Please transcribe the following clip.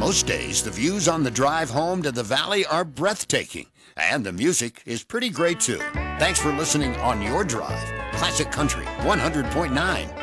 Most days, the views on the drive home to the valley are breathtaking, and the music is pretty great too. Thanks for listening on your drive. Classic Country 100.9.